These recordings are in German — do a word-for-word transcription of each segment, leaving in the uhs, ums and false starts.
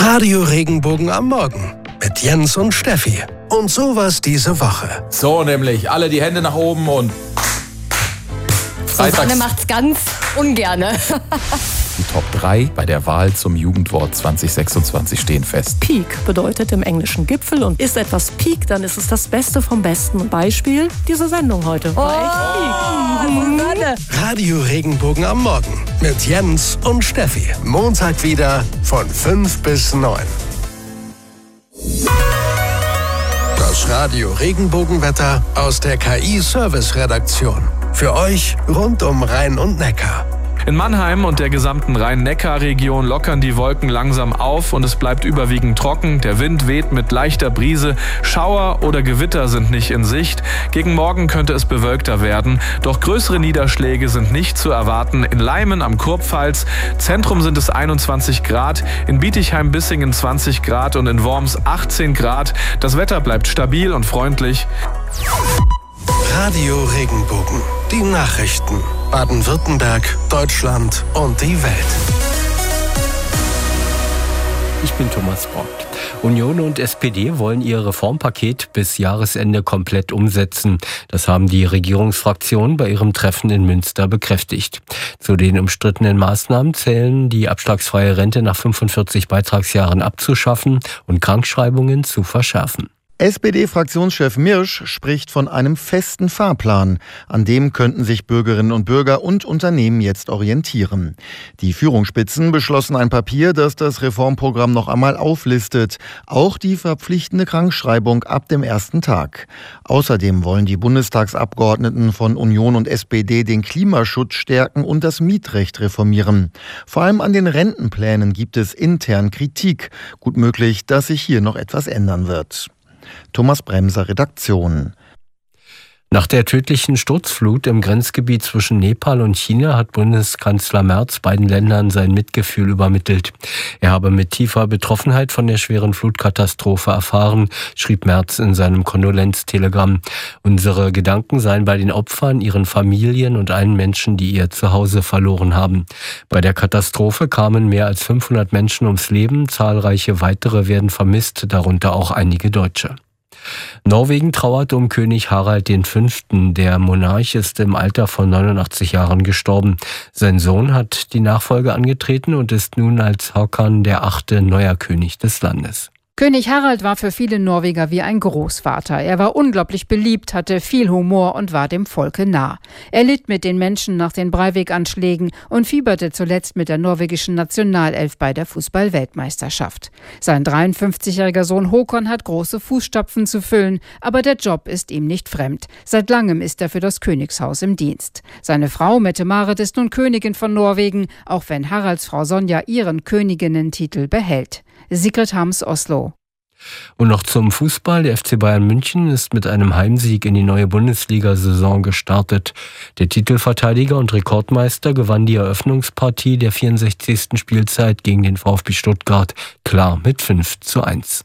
Radio Regenbogen am Morgen mit Jens und Steffi. Und sowas diese Woche. So nämlich, alle die Hände nach oben und Susanne macht's ganz ungerne. Die Top drei bei der Wahl zum Jugendwort zwanzig sechsundzwanzig stehen fest. Peak bedeutet im Englischen Gipfel und ist etwas Peak, dann ist es das Beste vom Besten. Beispiel diese Sendung heute. Oh, Susanne. Radio Regenbogen am Morgen mit Jens und Steffi. Montag wieder von fünf bis neun. Das Radio Regenbogenwetter aus der K I-Service-Redaktion. Für euch rund um Rhein und Neckar. In Mannheim und der gesamten Rhein-Neckar-Region lockern die Wolken langsam auf und es bleibt überwiegend trocken. Der Wind weht mit leichter Brise. Schauer oder Gewitter sind nicht in Sicht. Gegen Morgen könnte es bewölkter werden. Doch größere Niederschläge sind nicht zu erwarten. In Leimen am Kurpfalz, Zentrum sind es einundzwanzig Grad, in Bietigheim-Bissingen zwanzig Grad und in Worms achtzehn Grad. Das Wetter bleibt stabil und freundlich. Radio Regenbogen. Die Nachrichten. Baden-Württemberg, Deutschland und die Welt. Ich bin Thomas Rock. Union und S P D wollen ihr Reformpaket bis Jahresende komplett umsetzen. Das haben die Regierungsfraktionen bei ihrem Treffen in Münster bekräftigt. Zu den umstrittenen Maßnahmen zählen, die abschlagsfreie Rente nach fünfundvierzig Beitragsjahren abzuschaffen und Krankschreibungen zu verschärfen. S P D-Fraktionschef Mirsch spricht von einem festen Fahrplan. An dem könnten sich Bürgerinnen und Bürger und Unternehmen jetzt orientieren. Die Führungsspitzen beschlossen ein Papier, das das Reformprogramm noch einmal auflistet. Auch die verpflichtende Krankschreibung ab dem ersten Tag. Außerdem wollen die Bundestagsabgeordneten von Union und S P D den Klimaschutz stärken und das Mietrecht reformieren. Vor allem an den Rentenplänen gibt es intern Kritik. Gut möglich, dass sich hier noch etwas ändern wird. Thomas Bremser, Redaktion. Nach der tödlichen Sturzflut im Grenzgebiet zwischen Nepal und China hat Bundeskanzler Merz beiden Ländern sein Mitgefühl übermittelt. Er habe mit tiefer Betroffenheit von der schweren Flutkatastrophe erfahren, schrieb Merz in seinem Kondolenztelegramm. Unsere Gedanken seien bei den Opfern, ihren Familien und allen Menschen, die ihr Zuhause verloren haben. Bei der Katastrophe kamen mehr als fünfhundert Menschen ums Leben, zahlreiche weitere werden vermisst, darunter auch einige Deutsche. Norwegen trauert um König Harald der Fünfte. Der Monarch ist im Alter von neunundachtzig Jahren gestorben. Sein Sohn hat die Nachfolge angetreten und ist nun als Håkon der Achte neuer König des Landes. König Harald war für viele Norweger wie ein Großvater. Er war unglaublich beliebt, hatte viel Humor und war dem Volke nah. Er litt mit den Menschen nach den Breivik-Anschlägen und fieberte zuletzt mit der norwegischen Nationalelf bei der Fußball-Weltmeisterschaft. Sein dreiundfünfzigjähriger Sohn Håkon hat große Fußstapfen zu füllen, aber der Job ist ihm nicht fremd. Seit langem ist er für das Königshaus im Dienst. Seine Frau Mette-Marit ist nun Königin von Norwegen, auch wenn Haralds Frau Sonja ihren Königinnentitel behält. Sigrid Hams, Oslo. Und noch zum Fußball. Der F C Bayern München ist mit einem Heimsieg in die neue Bundesliga-Saison gestartet. Der Titelverteidiger und Rekordmeister gewann die Eröffnungspartie der vierundsechzigsten Spielzeit gegen den VfB Stuttgart klar mit fünf zu eins.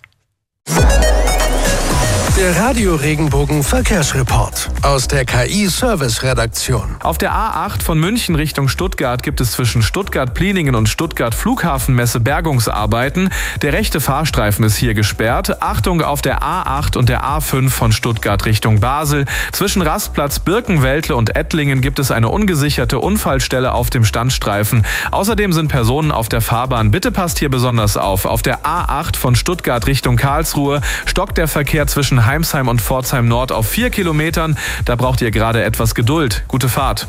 Der Radio Regenbogen Verkehrsreport aus der K I-Service-Redaktion. Auf der A acht von München Richtung Stuttgart gibt es zwischen Stuttgart-Pliningen und Stuttgart-Flughafenmesse Bergungsarbeiten. Der rechte Fahrstreifen ist hier gesperrt. Achtung auf der A acht und der A fünf von Stuttgart Richtung Basel. Zwischen Rastplatz Birkenweltle und Ettlingen gibt es eine ungesicherte Unfallstelle auf dem Standstreifen. Außerdem sind Personen auf der Fahrbahn. Bitte passt hier besonders auf. Auf der A acht von Stuttgart Richtung Karlsruhe stockt der Verkehr zwischen Heimsheim und Pforzheim Nord auf vier Kilometern. Da braucht ihr gerade etwas Geduld. Gute Fahrt.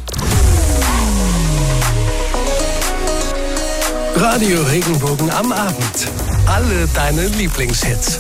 Radio Regenbogen am Abend. Alle deine Lieblingshits.